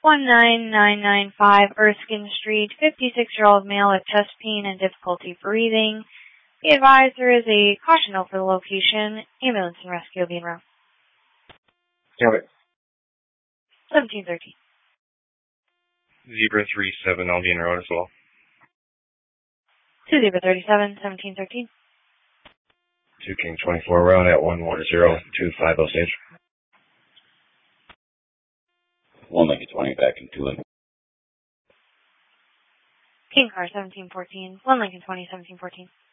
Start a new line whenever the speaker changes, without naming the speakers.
19995 Erskine Street, 56-year-old male with chest pain and difficulty breathing. Be advised there is a caution note for the location. Ambulance and rescue will be en route.
Got it.
1713.
Zebra 37, I'll be en route as well.
2 Zebra 37, 1713.
2 King 24 route at 110-250 stage.
1 Lincoln 20 back in 2 Lincoln.
King car 1714, 1 Lincoln 20, 1714.